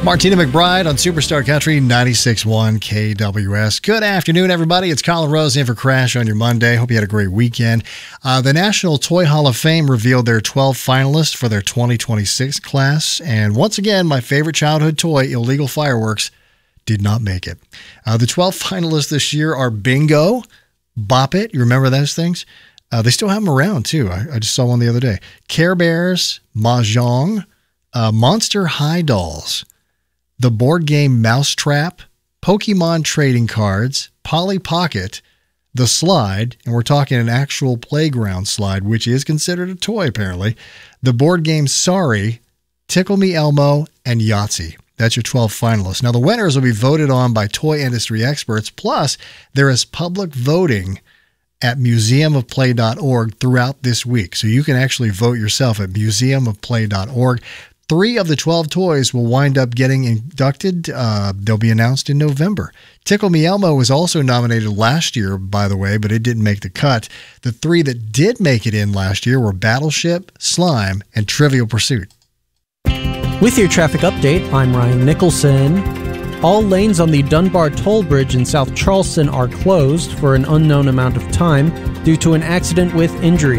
Martina McBride on Superstar Country 96.1 KWS. Good afternoon, everybody. It's Colin Rose in for Crash on your Monday. Hope you had a great weekend. The National Toy Hall of Fame revealed their 12 finalists for their 2026 class. And once again, my favorite childhood toy, illegal fireworks, did not make it. The 12 finalists this year are Bingo, Bop It. You remember those things? They still have them around, too. I just saw one the other day. Care Bears, Mahjong, Monster High Dolls, the board game Mousetrap, Pokemon trading cards, Polly Pocket, the slide, and we're talking an actual playground slide, which is considered a toy apparently, the board game Sorry, Tickle Me Elmo, and Yahtzee. That's your 12 finalists. Now the winners will be voted on by toy industry experts, plus there is public voting at museumofplay.org throughout this week. So you can actually vote yourself at museumofplay.org. 3 of the 12 toys will wind up getting inducted. They'll be announced in November. Tickle Me Elmo was also nominated last year, by the way, but it didn't make the cut. The 3 that did make it in last year were Battleship, Slime, and Trivial Pursuit. With your traffic update, I'm Ryan Nicholson. All lanes on the Dunbar Toll Bridge in South Charleston are closed for an unknown amount of time due to an accident with injuries.